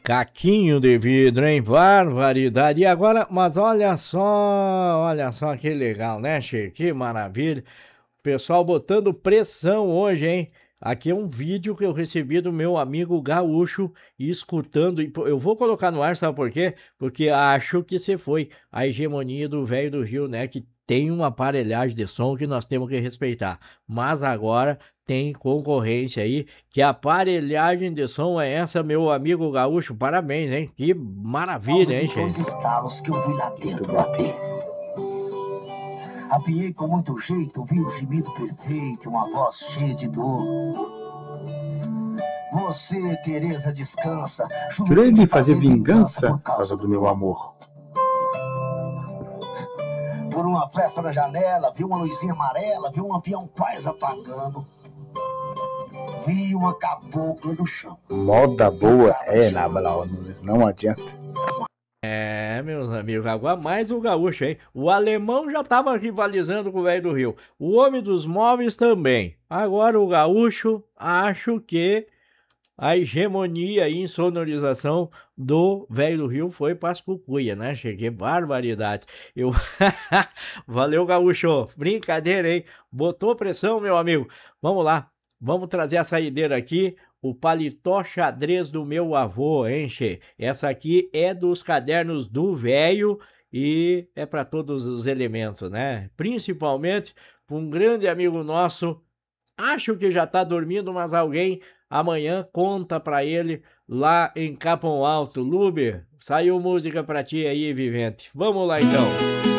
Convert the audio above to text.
Caquinho de vidro, hein? Barbaridade. E agora, mas olha só que legal, né, Che? Que maravilha. O pessoal botando pressão hoje, hein? Aqui é um vídeo que eu recebi do meu amigo Gaúcho e escutando. Eu vou colocar no ar, sabe por quê? Porque acho que você foi a hegemonia do velho do Rio, né? Que tem uma aparelhagem de som que nós temos que respeitar. Mas agora tem concorrência aí, que a aparelhagem de som é essa, meu amigo Gaúcho. Parabéns, hein? Que maravilha, hein, dois gente? estalos que eu vi lá dentro bater. Apiei com muito jeito, vi o gemido perfeito, uma voz cheia de dor. Você, Teresa, descansa. Jurei de fazer vingança por causa do meu amor. Por uma festa na janela, vi uma luzinha amarela, vi um lampião quase apagando. Vi uma cabocla no chão. Moda boa é na Blau, não adianta. É, meus amigos, agora mais o Gaúcho, hein? O alemão já tava rivalizando com o velho do Rio. O homem dos móveis também. Agora o Gaúcho, acho que a hegemonia em sonorização do velho do Rio foi para as cucuia, né? Cheguei, barbaridade. Eu... Valeu, Gaúcho. Brincadeira, hein? Botou pressão, meu amigo. Vamos lá. Vamos trazer a saideira aqui. O paletó xadrez do meu avô, enche. Essa aqui é dos cadernos do velho e é para todos os elementos, né? Principalmente para um grande amigo nosso. Acho que já tá dormindo, mas alguém amanhã conta para ele lá em Capão Alto. Luber, saiu música para ti aí, vivente. Vamos lá então.